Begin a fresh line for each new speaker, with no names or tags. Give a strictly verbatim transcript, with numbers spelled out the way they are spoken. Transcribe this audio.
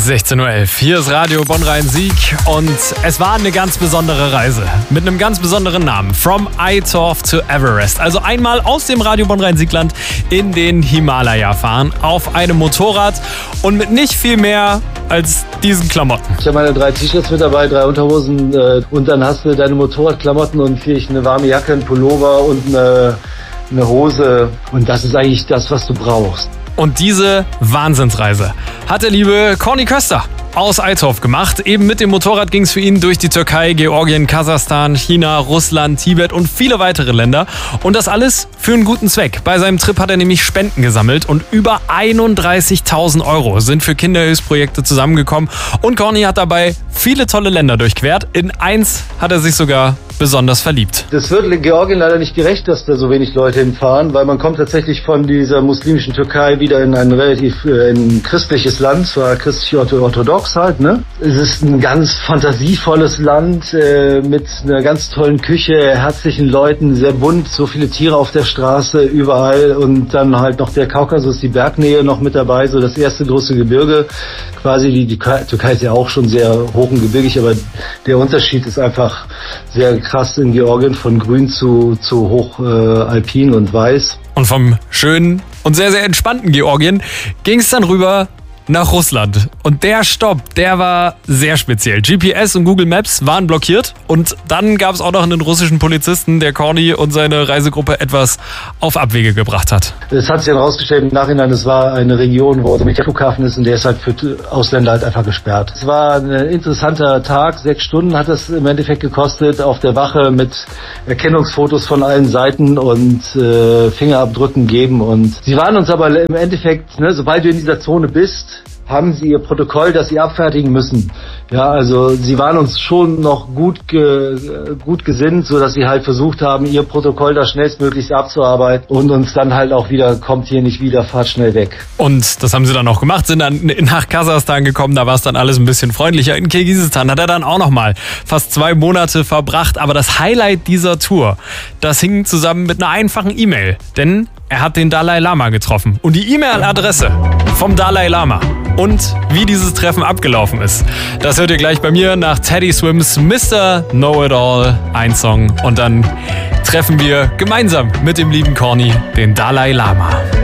sechzehn Uhr elf. Hier ist Radio Bonn-Rhein-Sieg und es war eine ganz besondere Reise mit einem ganz besonderen Namen. From Aitorf to Everest. Also einmal aus dem Radio Bonn-Rhein-Siegland in den Himalaya fahren auf einem Motorrad und mit nicht viel mehr als diesen Klamotten.
Ich habe meine drei T-Shirts mit dabei, drei Unterhosen äh, und dann hast du deine Motorradklamotten und vielleicht eine warme Jacke, ein Pullover und eine, eine Hose und das ist eigentlich das, was du brauchst.
Und diese Wahnsinnsreise hat der liebe Corny Köster aus Aitorf gemacht. Eben mit dem Motorrad ging es für ihn durch die Türkei, Georgien, Kasachstan, China, Russland, Tibet und viele weitere Länder. Und das alles für einen guten Zweck. Bei seinem Trip hat er nämlich Spenden gesammelt und über einunddreißigtausend Euro sind für Kinderhilfsprojekte zusammengekommen. Und Corny hat dabei viele tolle Länder durchquert. In eins hat er sich sogar besonders verliebt.
Das wird Georgien leider nicht gerecht, dass da so wenig Leute hinfahren, weil man kommt tatsächlich von dieser muslimischen Türkei wieder in ein relativ äh, in ein christliches Land, zwar christlich-orthodox halt, ne? Es ist ein ganz fantasievolles Land äh, mit einer ganz tollen Küche, herzlichen Leuten, sehr bunt, so viele Tiere auf der Straße, überall und dann halt noch der Kaukasus, die Bergnähe noch mit dabei, so das erste große Gebirge. Quasi die, die Türkei ist ja auch schon sehr hoch und gebirgig, aber der Unterschied ist einfach sehr krass in Georgien, von grün zu, zu hoch äh, alpin und weiß.
Und vom schönen und sehr, sehr entspannten Georgien ging es dann rüber nach Russland. Und der Stopp, der war sehr speziell. G P S und Google Maps waren blockiert und dann gab es auch noch einen russischen Polizisten, der Corny und seine Reisegruppe etwas auf Abwege gebracht hat.
Es hat sich dann rausgestellt im Nachhinein, es war eine Region, wo der Flughafen ist und der ist halt für Ausländer halt einfach gesperrt. Es war ein interessanter Tag, sechs Stunden hat es im Endeffekt gekostet, auf der Wache mit Erkennungsfotos von allen Seiten und äh, Fingerabdrücken geben. Und sie waren uns aber im Endeffekt, ne, sobald du in dieser Zone bist, haben sie ihr Protokoll, das sie abfertigen müssen. Ja, also sie waren uns schon noch gut ge, gut gesinnt, so dass sie halt versucht haben, ihr Protokoll da schnellstmöglichst abzuarbeiten und uns dann halt auch wieder, kommt hier nicht wieder, fahrt schnell weg.
Und das haben sie dann auch gemacht, sind dann nach Kasachstan gekommen, da war es dann alles ein bisschen freundlicher. In Kirgisistan hat er dann auch noch mal fast zwei Monate verbracht, aber das Highlight dieser Tour, das hing zusammen mit einer einfachen E-Mail, denn er hat den Dalai Lama getroffen. Und die E-Mail-Adresse vom Dalai Lama und wie dieses Treffen abgelaufen ist, das hört ihr gleich bei mir nach Teddy Swims Mister Know-It-All, ein Song. Und dann treffen wir gemeinsam mit dem lieben Corny den Dalai Lama.